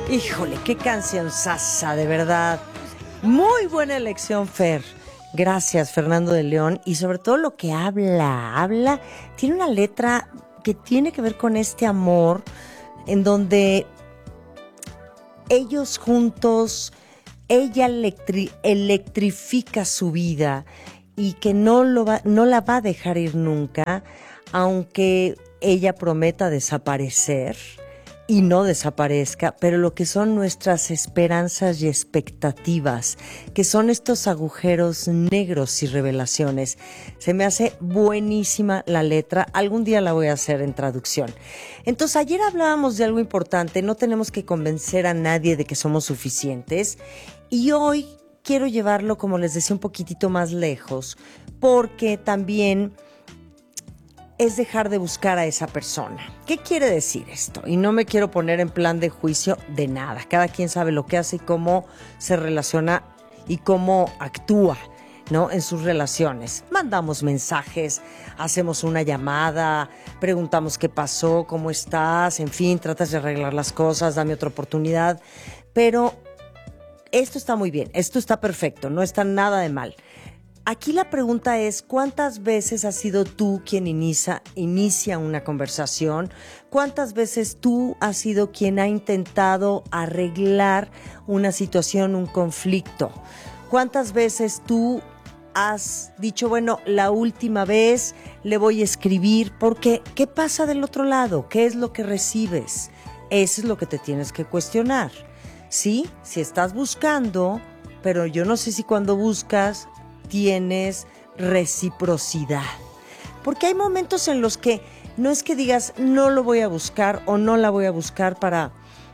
Híjole, qué canción sasa, de verdad. Muy buena elección, Fer. Gracias, Fernando de León. Y sobre todo lo que habla, tiene una letra que tiene que ver con este amor, en donde ellos juntos, ella electrifica su vida y que no la va a dejar ir nunca, aunque ella prometa desaparecer y no desaparezca, pero lo que son nuestras esperanzas y expectativas, que son estos agujeros negros y revelaciones. Se me hace buenísima la letra, algún día la voy a hacer en traducción. Entonces, ayer hablábamos de algo importante, no tenemos que convencer a nadie de que somos suficientes, y hoy quiero llevarlo, como les decía, un poquitito más lejos, porque también es dejar de buscar a esa persona. ¿Qué quiere decir esto? Y no me quiero poner en plan de juicio de nada. Cada quien sabe lo que hace y cómo se relaciona y cómo actúa, ¿no? En sus relaciones. Mandamos mensajes, hacemos una llamada, preguntamos qué pasó, cómo estás, en fin, tratas de arreglar las cosas, dame otra oportunidad. Pero esto está muy bien, esto está perfecto, no está nada de mal. Aquí la pregunta es, ¿cuántas veces has sido tú quien inicia una conversación? ¿Cuántas veces tú has sido quien ha intentado arreglar una situación, un conflicto? ¿Cuántas veces tú has dicho, bueno, la última vez le voy a escribir? Porque, ¿qué pasa del otro lado? ¿Qué es lo que recibes? Eso es lo que te tienes que cuestionar. Sí, si estás buscando, pero yo no sé si cuando buscas tienes reciprocidad. Porque hay momentos en los que no es que digas no lo voy a buscar o no la voy a buscar para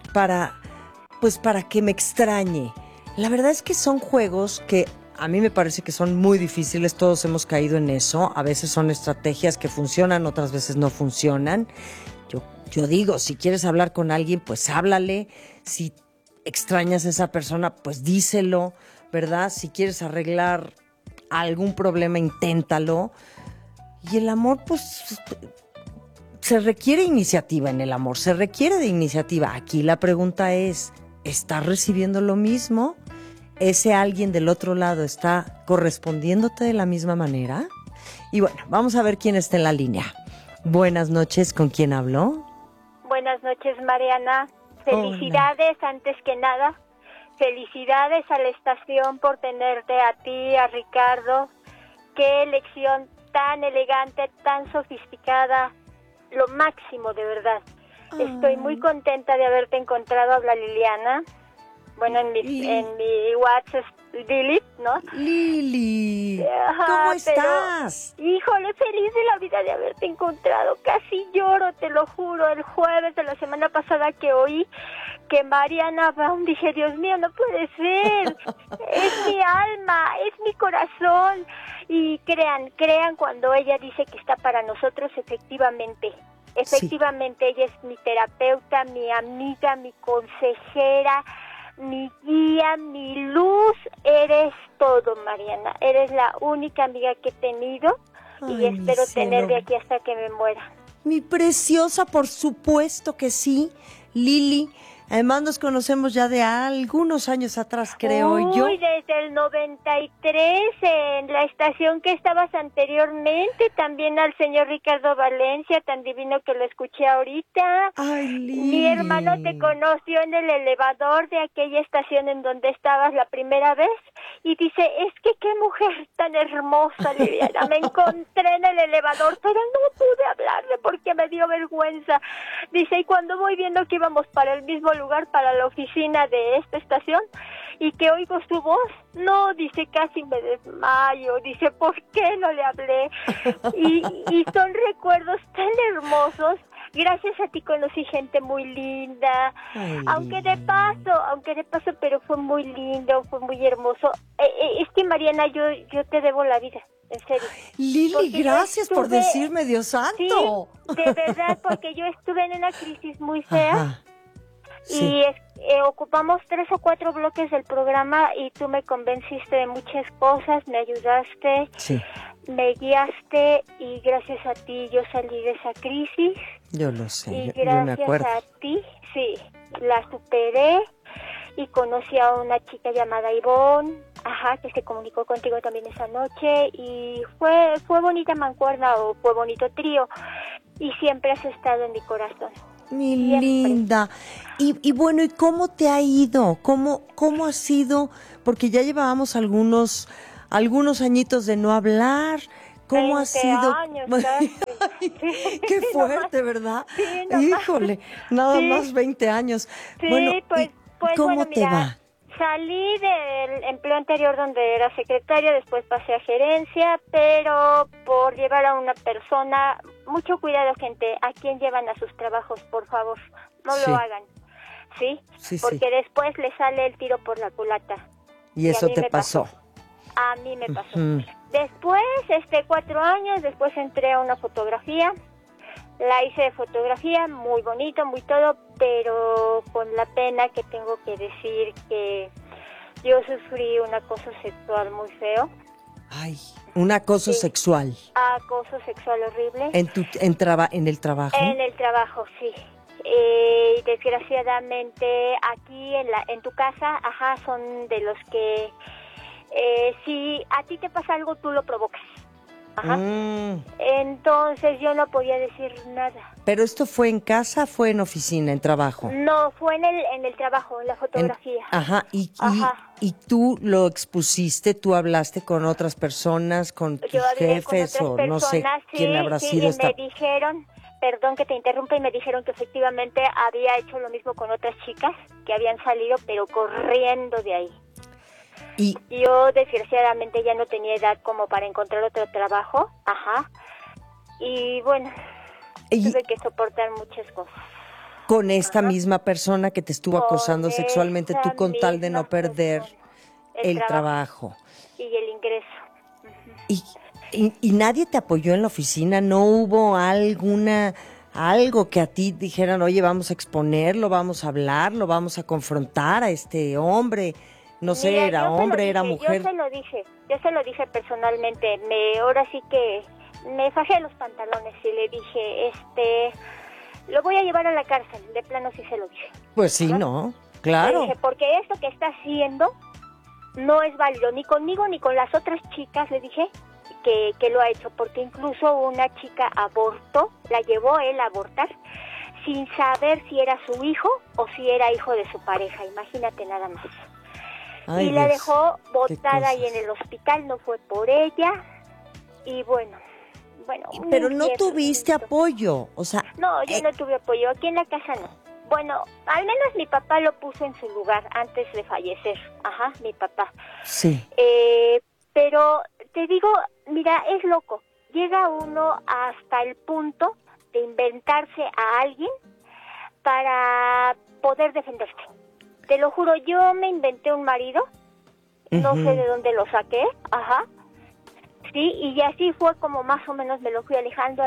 que me extrañe. La verdad es que son juegos que a mí me parece que son muy difíciles, todos hemos caído en eso. A veces son estrategias que funcionan, otras veces no funcionan. Yo digo, si quieres hablar con alguien, pues háblale. Si extrañas a esa persona, pues díselo, ¿verdad? Si quieres arreglar algún problema, inténtalo. Y el amor, pues, se requiere iniciativa en el amor, se requiere de iniciativa. Aquí la pregunta es, ¿estás recibiendo lo mismo? ¿Ese alguien del otro lado está correspondiéndote de la misma manera? Y bueno, vamos a ver quién está en la línea. Buenas noches, ¿con quién habló? Buenas noches, Mariana. Felicidades. Hola. Antes que nada. Felicidades a la estación por tenerte a ti, a Ricardo. Qué elección tan elegante, tan sofisticada. Lo máximo, de verdad. Estoy muy contenta de haberte encontrado. Habla Liliana. Bueno, en mi WhatsApp es Lili, ¿no? Lili, ¿cómo estás? Pero, híjole, feliz de la vida de haberte encontrado. Casi lloro, te lo juro. El jueves de la semana pasada que oí que Mariana Brown, dije, Dios mío, no puede ser. Es mi alma, es mi corazón. Y crean cuando ella dice que está para nosotros, efectivamente. Efectivamente, sí. Ella es mi terapeuta, mi amiga, mi consejera, mi guía, mi luz. Eres todo, Mariana. Eres la única amiga que he tenido. Ay, y espero tener de aquí hasta que me muera. Mi preciosa, por supuesto que sí, Lili. Además nos conocemos ya de algunos años atrás, creo yo. Uy, desde el 93, en la estación que estabas anteriormente, también al señor Ricardo Valencia, tan divino que lo escuché ahorita. Ay, Lili. Mi hermano te conoció en el elevador de aquella estación en donde estabas la primera vez y dice, es que qué mujer tan hermosa, Liliana. Me encontré en el elevador, pero no pude hablarle porque me dio vergüenza. Dice, y cuando voy viendo que íbamos para el mismo lugar, para la oficina de esta estación, y que oigo su voz, no, dice, casi me desmayo, dice, ¿por qué no le hablé? Y son recuerdos tan hermosos. Gracias a ti conocí gente muy linda. Ay, aunque de paso, pero fue muy lindo, fue muy hermoso. Es que, Mariana, yo te debo la vida. En serio. Lili, gracias por decirme, Dios santo. Sí, de verdad, porque yo estuve en una crisis muy fea. Ajá. Sí. Y ocupamos 3 o 4 bloques del programa y tú me convenciste de muchas cosas, me ayudaste, sí. Me guiaste y gracias a ti yo salí de esa crisis. Yo lo sé, y yo me acuerdo. gracias a ti, sí, la superé y conocí a una chica llamada Ivonne, que se comunicó contigo también esa noche y fue bonita mancuerna o fue bonito trío y siempre has estado en mi corazón. Mi Siempre. linda. Y bueno, ¿y cómo te ha ido? ¿Cómo ha sido? Porque ya llevábamos algunos añitos de no hablar. ¿Cómo ha 20 sido? años casi. Ay, Sí, qué fuerte, nomás. ¿verdad? Sí, nomás. Híjole, nada Sí. más 20 años. Sí, Bueno, pues ¿cómo bueno, te mira, va? salí del empleo anterior donde era secretaria, después pasé a gerencia, pero por llevar a una persona, mucho cuidado, gente, a quien llevan a sus trabajos, por favor, no Sí. lo hagan, ¿sí? Sí, Porque sí. después le sale el tiro por la culata. Y a eso mí te me pasó. A mí me pasó. Ujú. Después, 4 años, después entré a una fotografía. La hice de fotografía, muy bonito, muy todo, pero con la pena que tengo que decir que yo sufrí un acoso sexual muy feo. Ay, un acoso Sí. sexual. Acoso sexual horrible. ¿En el trabajo? En el trabajo, sí. Y desgraciadamente aquí en tu casa, son de los que si a ti te pasa algo, tú lo provocas. Entonces yo no podía decir nada. ¿Pero esto fue en casa, fue en oficina, en trabajo? No, fue en el trabajo, en la fotografía. Y tú lo expusiste, tú hablaste con otras personas, con tus Yo hablé con jefes otras o no sé personas, quién habrá sí, sido y esta. me dijeron, perdón que te interrumpa, y me dijeron que efectivamente había hecho lo mismo con otras chicas que habían salido, pero corriendo de ahí. Y yo desgraciadamente ya no tenía edad como para encontrar otro trabajo, y bueno, tuve que soportar muchas cosas. Con esta misma persona que te estuvo acosando sexualmente, tú con tal de no perder el trabajo. Y el ingreso. Y nadie te apoyó en la oficina, ¿no hubo algo que a ti dijeran, oye, vamos a exponerlo, vamos a hablarlo, vamos a confrontar a este hombre? No sé, Mira, era hombre, era mujer. Yo se lo dije personalmente. Ahora sí que me fajé los pantalones y le dije, lo voy a llevar a la cárcel. De plano sí se lo dije. Pues sí, ¿no? Claro. Le dije, porque esto que está haciendo no es válido ni conmigo ni con las otras chicas, le dije, que lo ha hecho, porque incluso una chica abortó, la llevó él a abortar sin saber si era su hijo o si era hijo de su pareja. Imagínate nada más. Ay, y la Dios, dejó botada ahí en el hospital, no fue por ella. Y bueno. Pero no tuviste apoyo, o sea... No, yo no tuve apoyo, aquí en la casa no. Bueno, al menos mi papá lo puso en su lugar antes de fallecer. Mi papá. Sí. Pero te digo, mira, es loco. Llega uno hasta el punto de inventarse a alguien para poder defenderse. Te lo juro, yo me inventé un marido, no sé de dónde lo saqué, sí, y así fue como más o menos me lo fui alejando,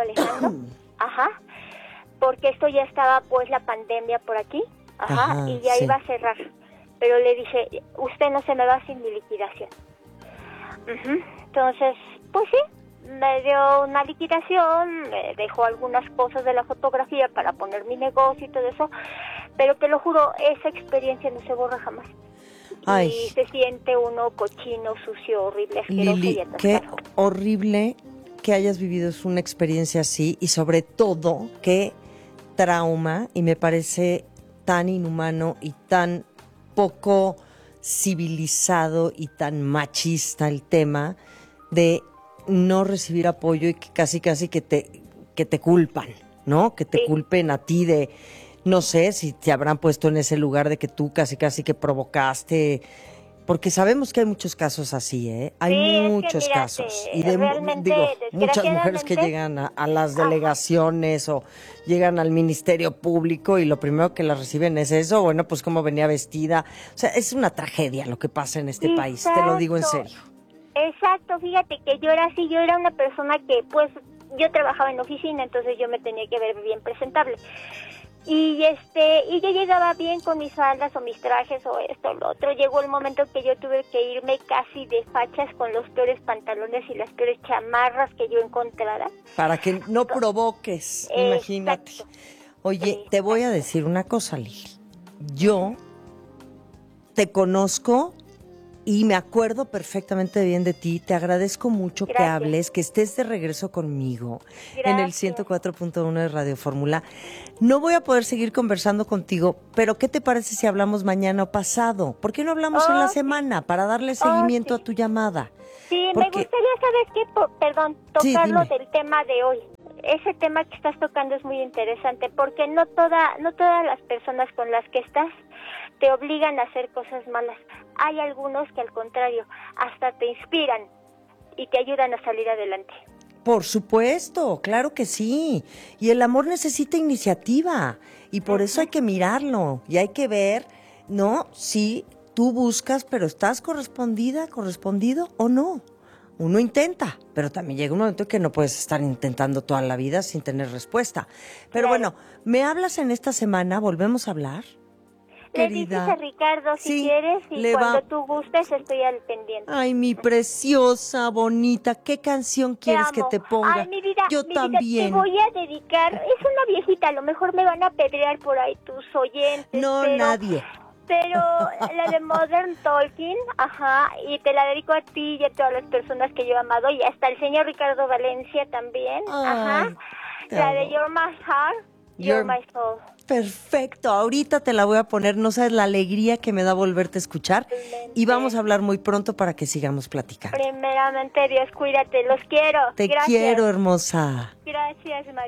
porque esto ya estaba pues la pandemia por aquí, y ya iba a cerrar, pero le dije, usted no se me va sin mi liquidación. Entonces, pues sí, me dio una liquidación, me dejó algunas cosas de la fotografía para poner mi negocio y todo eso, pero te lo juro, esa experiencia no se borra jamás. Ay. Y se siente uno cochino, sucio, horrible, asqueroso. Lili, y atascado. qué horrible que hayas vivido una experiencia así y sobre todo qué trauma, y me parece tan inhumano y tan poco civilizado y tan machista el tema de no recibir apoyo y que casi que te culpan, ¿no? Que te culpen a ti de, no sé si te habrán puesto en ese lugar de que tú casi que provocaste, porque sabemos que hay muchos casos así, ¿eh? Hay muchos casos. Y muchas mujeres que llegan a las delegaciones o llegan al Ministerio Público y lo primero que las reciben es eso, bueno, pues cómo venía vestida. O sea, es una tragedia lo que pasa en este país, te lo digo en serio. Exacto, fíjate que yo era una persona que pues yo trabajaba en oficina, entonces yo me tenía que ver bien presentable. Y yo llegaba bien con mis faldas o mis trajes o esto o lo otro. Llegó el momento que yo tuve que irme casi de fachas con los peores pantalones y las peores chamarras que yo encontrara. Para que no provoques, imagínate. Oye, te voy a decir una cosa, Lili. yo te conozco y me acuerdo perfectamente bien de ti. Te agradezco mucho que hables, que estés de regreso conmigo en el 104.1 de Radio Fórmula. No voy a poder seguir conversando contigo, pero ¿qué te parece si hablamos mañana o pasado? ¿Por qué no hablamos en la semana para darle seguimiento a tu llamada? Sí, me gustaría, ¿sabes qué? Tocarlo del tema de hoy. Ese tema que estás tocando es muy interesante porque no todas las personas con las que estás te obligan a hacer cosas malas. Hay algunos que al contrario, hasta te inspiran y te ayudan a salir adelante. Por supuesto, claro que sí. Y el amor necesita iniciativa y por eso hay que mirarlo y hay que ver, ¿no? Si tú buscas, pero estás correspondido o no. Uno intenta, pero también llega un momento que no puedes estar intentando toda la vida sin tener respuesta. Pero bueno, ¿me hablas en esta semana? ¿Volvemos a hablar? Le dices a Ricardo si quieres y cuando tú gustes estoy al pendiente. Ay, mi preciosa, bonita, ¿qué canción quieres que te ponga? Ay, mi vida, yo también. Te voy a dedicar, es una viejita, a lo mejor me van a apedrear por ahí tus oyentes. No, nadie. Pero la de Modern Talking, y te la dedico a ti y a todas las personas que yo he amado y hasta el señor Ricardo Valencia también, la de You're My Heart, You're My Soul. Perfecto, ahorita te la voy a poner, no sabes la alegría que me da volverte a escuchar y vamos a hablar muy pronto para que sigamos platicando. Primeramente, Dios, cuídate, los quiero. Te quiero, hermosa. Gracias, María.